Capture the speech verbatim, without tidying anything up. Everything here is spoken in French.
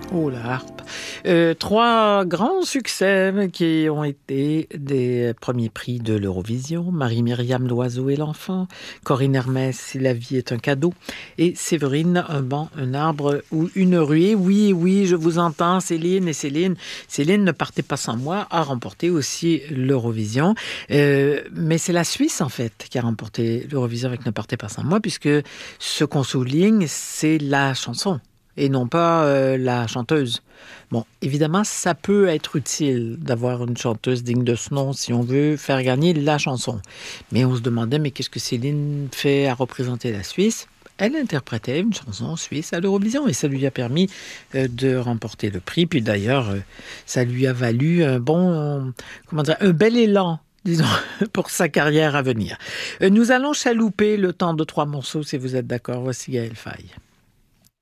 Oh, la harpe. Euh, trois grands succès qui ont été des premiers prix de l'Eurovision. Marie-Myriam, L'Oiseau et l'Enfant. Corinne Hermès, Si la vie est un cadeau. Et Séverine, Un banc, un arbre ou une ruée. Oui, oui, je vous entends, Céline et Céline. Céline, Ne partez pas sans moi, a remporté aussi l'Eurovision. Euh, mais c'est la Suisse, en fait, qui a remporté l'Eurovision avec Ne partez pas sans moi, puisque ce qu'on souligne, c'est la chanson et non pas euh, la chanteuse. Bon, évidemment, ça peut être utile d'avoir une chanteuse digne de ce nom si on veut faire gagner la chanson. Mais on se demandait, mais qu'est-ce que Céline fait à représenter la Suisse? Elle interprétait une chanson suisse à l'Eurovision et ça lui a permis euh, de remporter le prix. Puis d'ailleurs, euh, ça lui a valu un bon, euh, comment dire, un bel élan, disons, pour sa carrière à venir. Euh, nous allons chalouper le temps de trois morceaux, si vous êtes d'accord. Voici Gaël Faye.